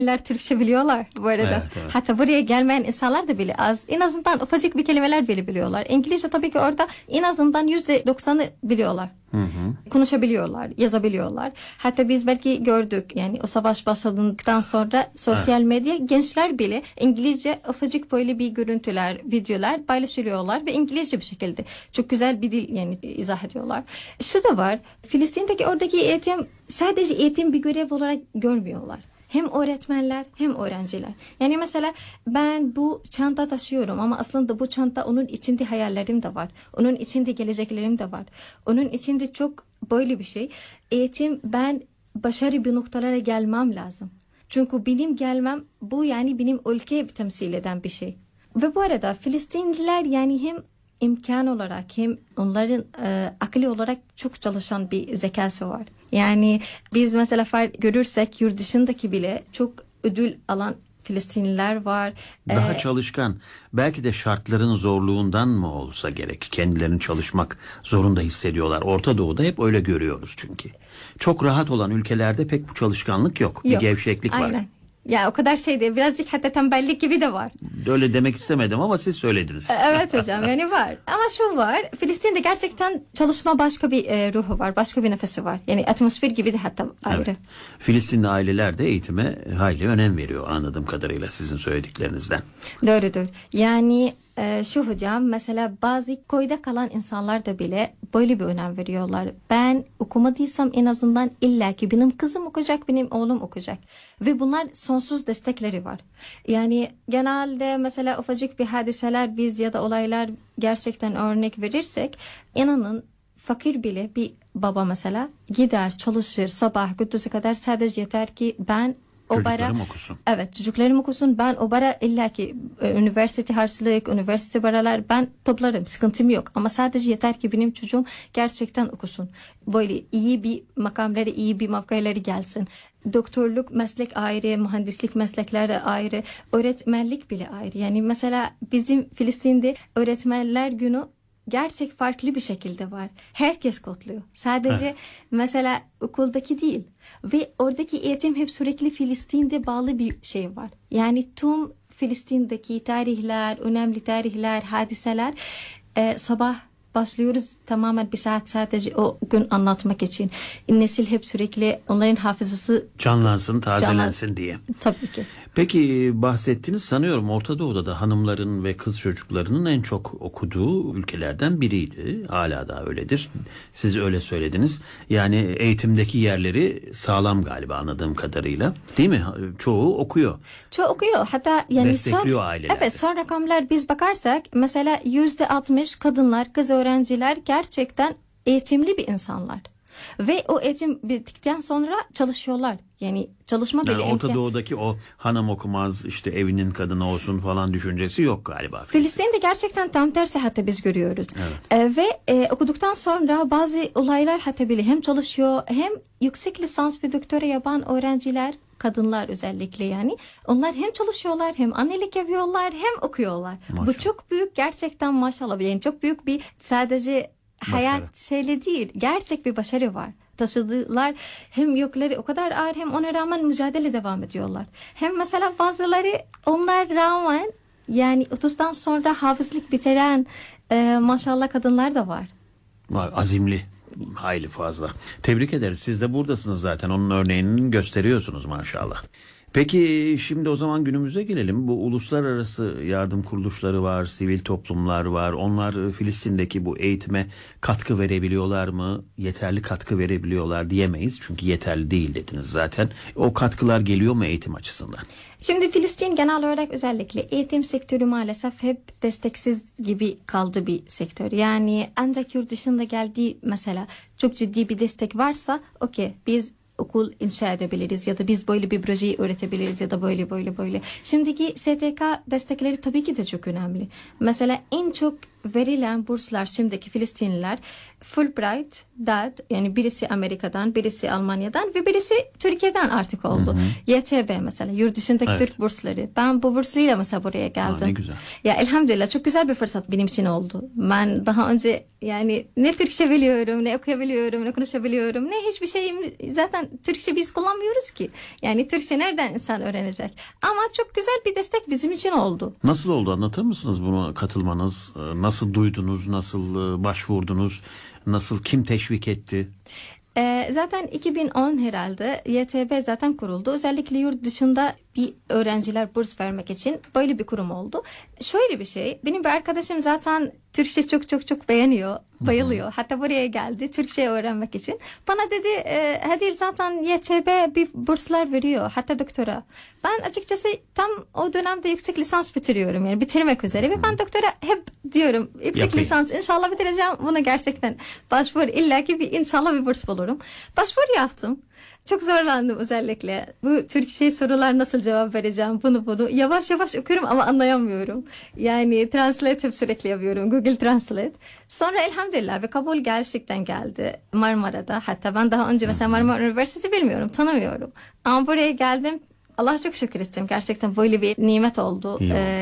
Türkçe biliyorlar bu arada. Evet, evet. Hatta buraya gelmeyen insanlar da bile az. En azından ufacık bir kelimeler bile biliyorlar. İngilizce tabii ki orada en azından %90'ı biliyorlar. Konuşabiliyorlar, yazabiliyorlar. Hatta biz belki gördük yani o savaş başladıktan sonra sosyal medya gençler bile İngilizce ufacık böyle bir görüntüler, videolar paylaşıyorlar ve İngilizce bir şekilde çok güzel bir dil yani izah ediyorlar. Şu da var. Filistin'deki oradaki eğitim sadece eğitim bir görev olarak görmüyorlar. Hem öğretmenler hem öğrenciler. Yani mesela ben bu çanta taşıyorum ama aslında bu çanta onun içinde hayallerim de var. Onun içinde geleceklerim de var. Onun içinde çok böyle bir şey. Eğitim ben başarı bir noktalara gelmem lazım. Çünkü benim gelmem bu yani benim ülkeyi temsil eden bir şey. Ve bu arada Filistinliler yani hem imkan olarak hem onların akıllı olarak çok çalışan bir zekası var. Yani biz mesela fark görürsek yurt dışındaki bile çok ödül alan Filistinliler var. Daha çalışkan, belki de şartların zorluğundan mı olsa gerek, kendilerini çalışmak zorunda hissediyorlar. Orta Doğu'da hep öyle görüyoruz çünkü. Çok rahat olan ülkelerde pek bu çalışkanlık yok. Bir gevşeklik var. Aynen. Ya o kadar şey değil. Birazcık hatta tembellik gibi de var. Öyle demek istemedim ama siz söylediniz. Evet hocam yani var. Ama şu var. Filistin'de gerçekten çalışma başka bir ruhu var. Başka bir nefesi var. Yani atmosfer gibi de hatta ayrı. Evet. Filistinli aileler de eğitime hayli önem veriyor anladığım kadarıyla sizin söylediklerinizden. Doğrudur. Yani şu hocam mesela bazı köyde kalan insanlar da bile böyle bir önem veriyorlar. Ben okumadıysam en azından illaki benim kızım okuyacak, benim oğlum okuyacak. Ve bunlar sonsuz destekleri var. Yani genelde mesela ufacık bir hadiseler biz ya da olaylar gerçekten örnek verirsek inanın fakir bile bir baba mesela gider çalışır sabah gündüze kadar sadece yeter ki ben Çocuklarım okusun. Evet çocuklarım okusun. Ben o bara illaki üniversite harçlık, üniversite paralar ben toplarım. Sıkıntım yok. Ama sadece yeter ki benim çocuğum gerçekten okusun. Böyle iyi bir makamları, iyi bir mevkileri gelsin. Doktorluk meslek ayrı, mühendislik meslekleri ayrı, öğretmenlik bile ayrı. Yani mesela bizim Filistin'de öğretmenler günü gerçek farklı bir şekilde var. Herkes kutluyor. Sadece mesela okuldaki değil. Ve oradaki eğitim hep sürekli Filistin'de bağlı bir şey var. Yani tüm Filistin'deki tarihler, önemli tarihler, hadiseler sabah başlıyoruz tamamen bir saat sadece o gün anlatmak için. Nesil hep sürekli onların hafızası Canlansın, tazelensin diye. Tabii ki. Peki bahsettiniz sanıyorum Orta Doğu'da da hanımların ve kız çocuklarının en çok okuduğu ülkelerden biriydi. Hala da öyledir. Siz öyle söylediniz. Yani eğitimdeki yerleri sağlam galiba anladığım kadarıyla. Değil mi? Çoğu okuyor. Çoğu okuyor. Hatta yani destekliyor aileler. Evet son rakamlar biz bakarsak mesela %60 kadınlar, kız öğrenciler gerçekten eğitimli bir insanlar. Ve o eğitim bittikten sonra çalışıyorlar. Yani çalışma bile yani Orta Doğu'daki o hanım okumaz işte evinin kadını olsun falan düşüncesi yok galiba. Filistin'de gerçekten tam tersi hatta biz görüyoruz. Evet. Ve okuduktan sonra bazı olaylar hatta bile hem çalışıyor hem yüksek lisans ve doktora yapan öğrenciler kadınlar özellikle yani. Onlar hem çalışıyorlar hem annelik yapıyorlar hem okuyorlar. Maşallah. Bu çok büyük gerçekten maşallah. Yani çok büyük bir sadece hayat şeyle değil gerçek bir başarı var. Taşıdılar hem yükleri o kadar ağır hem ona rağmen mücadele devam ediyorlar. Hem mesela bazıları onlar rağmen yani 30'dan sonra hafızlık bitiren maşallah kadınlar da var. Azimli. Hayli fazla. Tebrik ederiz. Siz de buradasınız zaten. Onun örneğini gösteriyorsunuz maşallah. Peki şimdi o zaman günümüze gelelim. Bu uluslararası yardım kuruluşları var, sivil toplumlar var. Onlar Filistin'deki bu eğitime katkı verebiliyorlar mı? Yeterli katkı verebiliyorlar diyemeyiz. Çünkü yeterli değil dediniz zaten. O katkılar geliyor mu eğitim açısından? Şimdi Filistin genel olarak özellikle eğitim sektörü maalesef hep desteksiz gibi kaldı bir sektör. Yani ancak yurt dışında geldiği mesela çok ciddi bir destek varsa okey biz okul inşa edebiliriz ya da biz böyle bir projeyi öğretebiliriz ya da böyle. Şimdiki STK destekleri tabii ki de çok önemli. Mesela en çok verilen burslar şimdiki Filistinliler Fulbright, DAD, yani birisi Amerika'dan, birisi Almanya'dan ve birisi Türkiye'den artık oldu. YTB mesela, yurt dışındaki Türk bursları. Ben bu bursuyla mesela buraya geldim. Ne güzel. Ya elhamdülillah çok güzel bir fırsat benim için oldu. Ben daha önce yani ne Türkçe biliyorum, ne okuyabiliyorum, ne konuşabiliyorum, ne hiçbir şeyim. Zaten Türkçe biz kullanmıyoruz ki. Yani Türkçe nereden insan öğrenecek? Ama çok güzel bir destek bizim için oldu. Nasıl oldu, anlatır mısınız buna katılmanız? Nasıl duydunuz, nasıl başvurdunuz, nasıl, kim teşvik etti? Zaten 2010 herhalde YTB zaten kuruldu. Özellikle yurt dışında bir öğrenciler burs vermek için böyle bir kurum oldu. Şöyle bir şey, benim bir arkadaşım zaten Türkçe çok beğeniyor, bayılıyor. Hatta buraya geldi Türkçe öğrenmek için. Bana dedi Hadil zaten YTB bir burslar veriyor, hatta doktora. Ben açıkçası tam o dönemde yüksek lisans bitiriyorum, yani bitirmek üzere ve ben doktora hep diyorum yüksek lisans inşallah bitireceğim. Buna gerçekten başvur, illaki bir inşallah bir burs bulurum. Başvuru yaptım. Çok zorlandım özellikle. Bu Türkçe sorular nasıl cevap vereceğim, bunu. Yavaş yavaş okuyorum ama anlayamıyorum. Yani translate hep sürekli yapıyorum. Google Translate. Sonra elhamdülillah ve kabul gerçekten geldi. Marmara'da. Hatta ben daha önce mesela Marmara Üniversitesi bilmiyorum, tanımıyorum. Ama buraya geldim. Allah'a çok şükür ettim. Gerçekten böyle bir nimet oldu.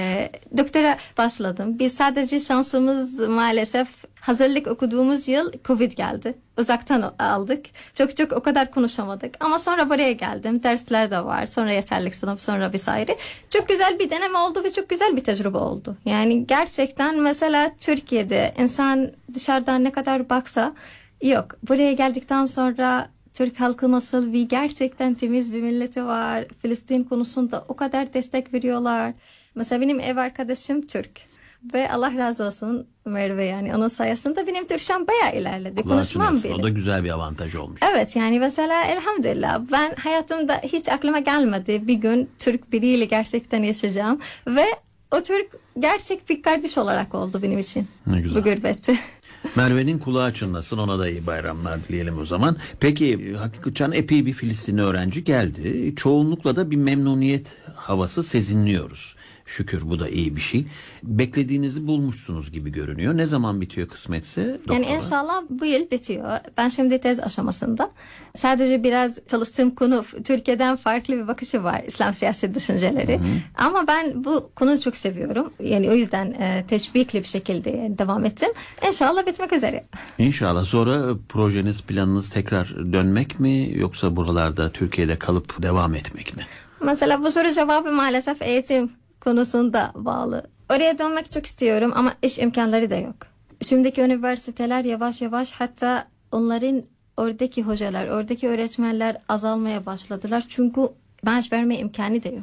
Doktora başladım. Biz sadece şansımız maalesef hazırlık okuduğumuz yıl Covid geldi. Uzaktan aldık. Çok o kadar konuşamadık. Ama sonra buraya geldim. Dersler de var. Sonra yeterlik sınıf, sonra vesaire. Çok güzel bir deneme oldu ve çok güzel bir tecrübe oldu. Yani gerçekten mesela Türkiye'de insan dışarıdan ne kadar baksa yok. Buraya geldikten sonra Türk halkı nasıl bir gerçekten temiz bir milleti var. Filistin konusunda o kadar destek veriyorlar. Mesela benim ev arkadaşım Türk. Ve Allah razı olsun Merve, yani onun sayesinde benim Türkçem bayağı ilerledi. Konuşmam bile. O da güzel bir avantaj olmuş. Evet, yani mesela elhamdülillah ben hayatımda hiç aklıma gelmedi bir gün Türk biriyle gerçekten yaşayacağım. Ve o Türk gerçek bir kardeş olarak oldu benim için. Ne güzel. Bu gurbette. Merve'nin kulağı çınlasın, ona da iyi bayramlar dileyelim o zaman. Peki hakikaten epey bir Filistinli öğrenci geldi. Çoğunlukla da bir memnuniyet havası sezinliyoruz. Şükür, bu da iyi bir şey. Beklediğinizi bulmuşsunuz gibi görünüyor. Ne zaman bitiyor kısmetse? Doktora? Yani inşallah bu yıl bitiyor. Ben şimdi tez aşamasında. Sadece biraz çalıştığım konu Türkiye'den farklı bir bakışı var. İslam siyaset düşünceleri. Ama ben bu konuyu çok seviyorum. Yani o yüzden teşvikli bir şekilde devam ettim. İnşallah bitmek üzere. İnşallah. Sonra projeniz, planınız tekrar dönmek mi, yoksa buralarda Türkiye'de kalıp devam etmek mi? Mesela bu soru cevabı maalesef eğitim konusunda bağlı. Oraya dönmek çok istiyorum ama iş imkanları da yok. Şimdiki üniversiteler yavaş yavaş, hatta onların oradaki hocalar, oradaki öğretmenler azalmaya başladılar. Çünkü maaş verme imkanı da yok.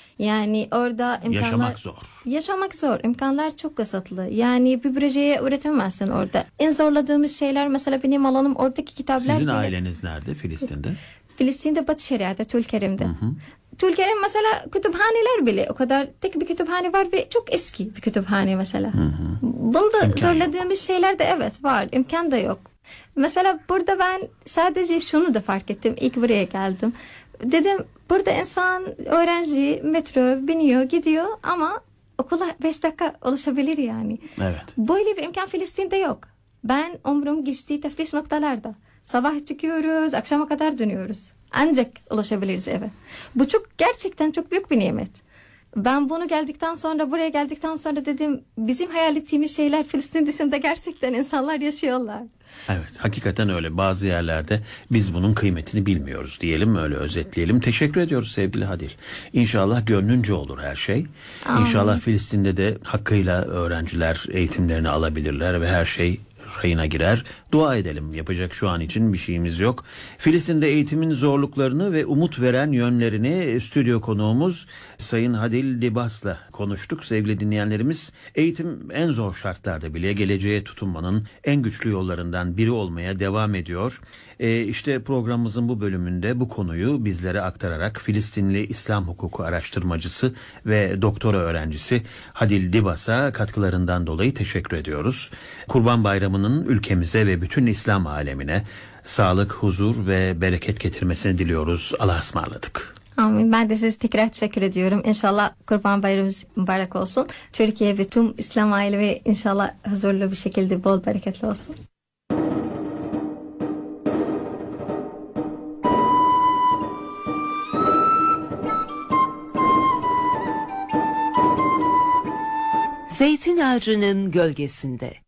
Yani orada imkanlar... Yaşamak zor. İmkanlar çok kısıtlı. Yani bir projeye üretemezsin orada. En zorladığımız şeyler mesela benim alanım oradaki kitaplar... Sizin aileniz nerede Filistin'de? Filistin'de Batı Şeria'da, Tülkerim'de. Tülkerim mesela kütüphaneler bile o kadar, tek bir kütüphane var ve çok eski bir kütüphane mesela. Bunda İmkan zorladığımız şeyler de evet var. İmkan da yok. Mesela burada ben sadece şunu da fark ettim. İlk buraya geldim. Dedim burada insan, öğrenci metro biniyor gidiyor ama okula 5 dakika ulaşabilir yani. Evet. Böyle bir imkan Filistin'de yok. Ben umrum geçtiği teftiş noktalarda. Sabah çıkıyoruz, akşama kadar dönüyoruz. Ancak ulaşabiliriz eve. Bu gerçekten çok büyük bir nimet. Ben bunu buraya geldikten sonra dedim, bizim hayal ettiğimiz şeyler Filistin dışında gerçekten insanlar yaşıyorlar. Evet, hakikaten öyle. Bazı yerlerde biz bunun kıymetini bilmiyoruz diyelim, öyle özetleyelim. Teşekkür ediyoruz sevgili Hadil. İnşallah gönlünce olur her şey. Amin. İnşallah Filistin'de de hakkıyla öğrenciler eğitimlerini alabilirler ve her şey rayına girer. Dua edelim. Yapacak şu an için bir şeyimiz yok. Filistin'de eğitimin zorluklarını ve umut veren yönlerini stüdyo konuğumuz Sayın Hadil Dibas'la konuştuk sevgili dinleyenlerimiz. Eğitim en zor şartlarda bile geleceğe tutunmanın en güçlü yollarından biri olmaya devam ediyor. İşte programımızın bu bölümünde bu konuyu bizlere aktararak Filistinli İslam hukuku araştırmacısı ve doktora öğrencisi Hadil Dibas'a katkılarından dolayı teşekkür ediyoruz. Kurban Bayramı'nın ülkemize ve bütün İslam alemine sağlık, huzur ve bereket getirmesini diliyoruz. Allah'a ısmarladık. Amin. Ben de size tekrar teşekkür ediyorum. İnşallah Kurban Bayramımız mübarek olsun. Türkiye ve tüm İslam ailevi inşallah huzurlu bir şekilde bol bereketli olsun. Zeytin ağacının gölgesinde.